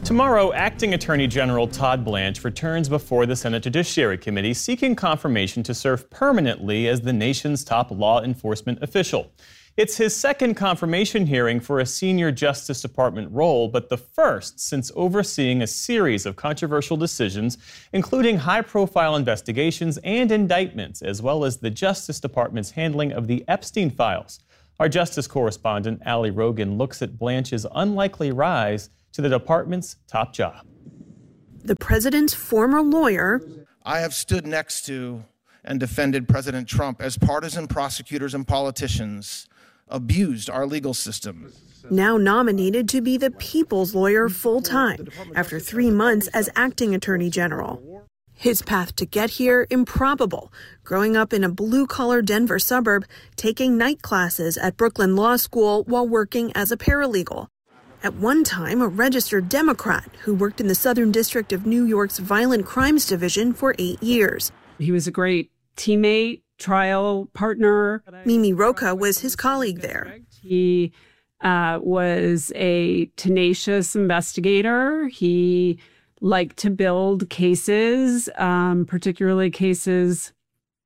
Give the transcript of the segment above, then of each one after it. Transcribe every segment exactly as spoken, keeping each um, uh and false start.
Tomorrow, Acting Attorney General Todd Blanche returns before the Senate Judiciary Committee seeking confirmation to serve permanently as the nation's top law enforcement official. It's his second confirmation hearing for a senior Justice Department role, but the first since overseeing a series of controversial decisions, including high-profile investigations and indictments, as well as the Justice Department's handling of the Epstein files. Our Justice correspondent, Ali Rogan, looks at Blanche's unlikely rise to the department's top job. The president's former lawyer. I have stood next to and defended President Trump as partisan prosecutors and politicians abused our legal system. Now nominated to be the people's lawyer full-time after three months as acting attorney general. His path to get here, improbable. Growing up in a blue-collar Denver suburb, taking night classes at Brooklyn Law School while working as a paralegal. At one time, a registered Democrat who worked in the Southern District of New York's Violent Crimes Division for eight years. He was a great teammate, trial partner. Mimi Rocah was his colleague there. He uh, was a tenacious investigator. He liked to build cases, um, particularly cases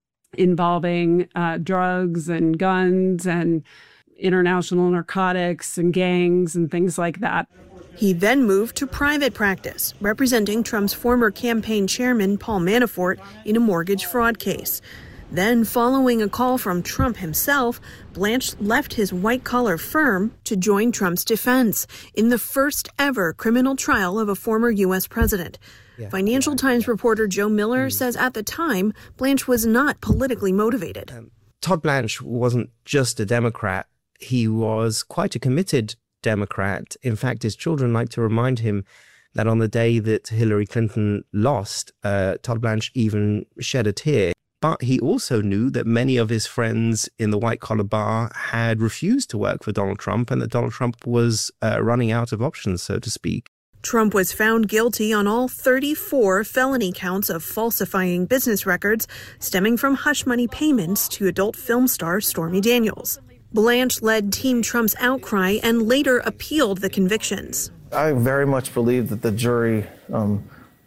involving uh, drugs and guns and international narcotics and gangs and things like that. He then moved to private practice, representing Trump's former campaign chairman, Paul Manafort, in a mortgage fraud case. Then, following a call from Trump himself, Blanche left his white-collar firm to join Trump's defense in the first ever criminal trial of a former U S president. Yeah. Financial Times reporter Joe Miller mm. says at the time, Blanche was not politically motivated. Um, Todd Blanche wasn't just a Democrat. He was quite a committed Democrat. In fact, his children like to remind him that on the day that Hillary Clinton lost, uh, Todd Blanche even shed a tear. But he also knew that many of his friends in the white-collar bar had refused to work for Donald Trump and that Donald Trump was uh, running out of options, so to speak. Trump was found guilty on all thirty-four felony counts of falsifying business records stemming from hush money payments to adult film star Stormy Daniels. Blanche led Team Trump's outcry and later appealed the convictions. I very much believe that the jury, um,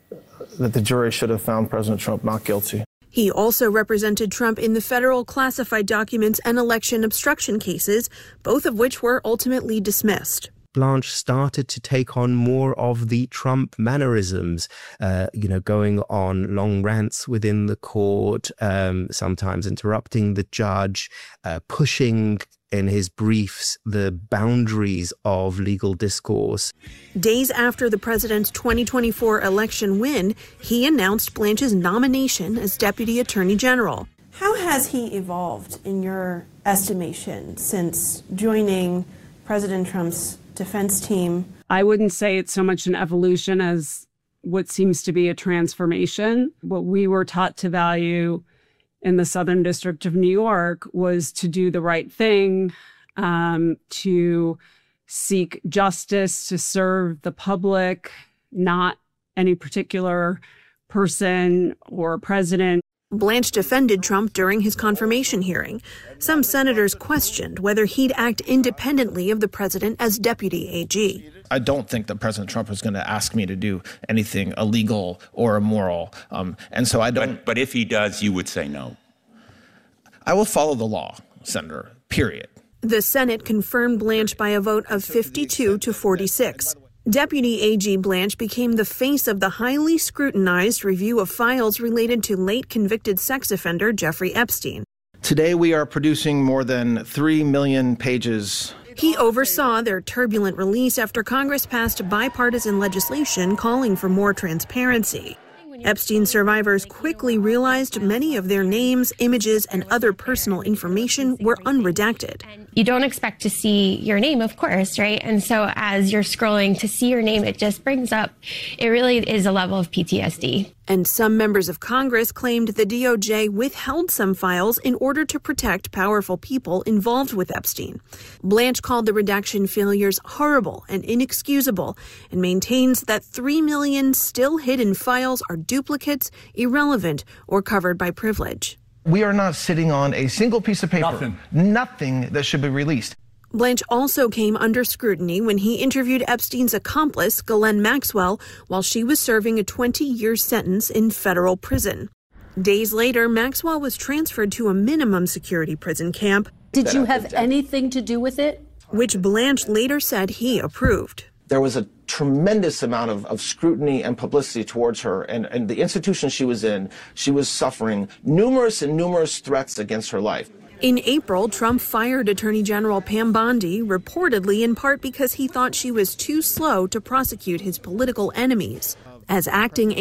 that the jury should have found President Trump not guilty. He also represented Trump in the federal classified documents and election obstruction cases, both of which were ultimately dismissed. Blanche started to take on more of the Trump mannerisms, uh, you know, going on long rants within the court, um, sometimes interrupting the judge, uh, pushing in his briefs the boundaries of legal discourse. Days after the president's twenty twenty-four election win, he announced Blanche's nomination as Deputy Attorney General. How has he evolved, in your estimation, since joining President Trump's defense team? I wouldn't say it's so much an evolution as what seems to be a transformation. What we were taught to value in the Southern District of New York was to do the right thing, um, to seek justice, to serve the public, not any particular person or president. Blanche defended Trump during his confirmation hearing. Some senators questioned whether he'd act independently of the president as deputy A G. I don't think that President Trump is going to ask me to do anything illegal or immoral. Um, and so I don't. But, but if he does, you would say no. I will follow the law, Senator, period. The Senate confirmed Blanche by a vote of fifty-two to forty-six. Deputy A G Blanche became the face of the highly scrutinized review of files related to late convicted sex offender Jeffrey Epstein. Today we are producing more than three million pages. He oversaw their turbulent release after Congress passed bipartisan legislation calling for more transparency. Epstein survivors quickly realized many of their names, images, and other personal information were unredacted. You don't expect to see your name, of course, right? And so as you're scrolling to see your name, it just brings up, it really is a level of P T S D. And some members of Congress claimed the D O J withheld some files in order to protect powerful people involved with Epstein. Blanche called the redaction failures horrible and inexcusable and maintains that three million still hidden files are duplicates, irrelevant, or covered by privilege. We are not sitting on a single piece of paper. Nothing. Nothing that should be released. Blanche also came under scrutiny when he interviewed Epstein's accomplice, Ghislaine Maxwell, while she was serving a twenty-year sentence in federal prison. Days later, Maxwell was transferred to a minimum security prison camp. Did you have anything to do with it? Which Blanche later said he approved. There was a tremendous amount of, of scrutiny and publicity towards her, and, and the institution she was in, she was suffering numerous and numerous threats against her life. In April, Trump fired Attorney General Pam Bondi, reportedly in part because he thought she was too slow to prosecute his political enemies. As acting